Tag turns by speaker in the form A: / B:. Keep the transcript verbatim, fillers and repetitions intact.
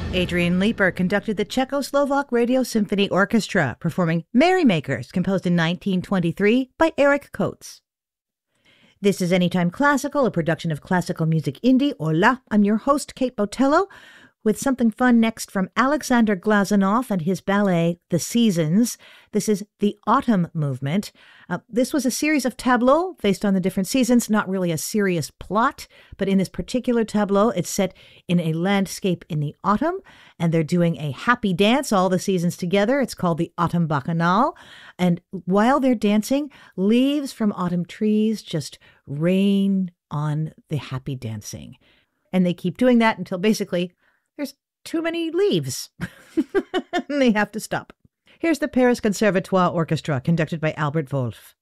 A: Adrian Leeper conducted the Czechoslovak Radio Symphony Orchestra, performing Merrymakers, composed in nineteen twenty-three by Eric Coates. This is Anytime Classical, a production of Classical Music Indie. Hola, I'm your host, Kate Botello, with something fun next from Alexander Glazunov and his ballet, The Seasons. This is the Autumn Movement. Uh, this was a series of tableaux based on the different seasons, not really a serious plot, but in this particular tableau, it's set in a landscape in the autumn, and they're doing a happy dance, all the seasons together. It's called the Autumn Bacchanal, and while they're dancing, leaves from autumn trees just rain on the happy dancing. And they keep doing that until basically there's too many leaves. And they have to stop. Here's the Paris Conservatoire Orchestra, conducted by Albert Wolff.